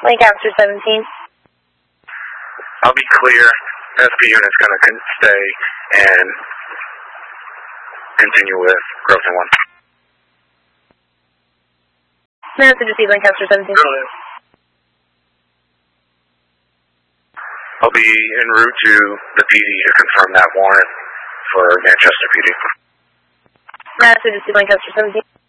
Lancaster 17. I'll be clear. SP unit's going to stay and continue with Groveton 1. Message received, Lancaster 17. I'll be en route to the PD to confirm that warrant for Manchester PD. Message received, Lancaster 17.